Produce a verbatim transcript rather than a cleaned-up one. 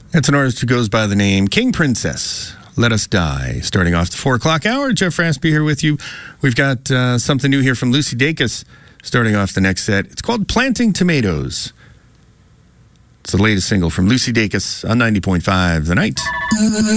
That's an artist who goes by the name King Princess. Let Us Die. Starting off the four o'clock hour, Jeff Raspy here with you. We've got uh, something new here from Lucy Dacus starting off the next set. It's called Planting Tomatoes. It's the latest single from Lucy Dacus on ninety point five The Night.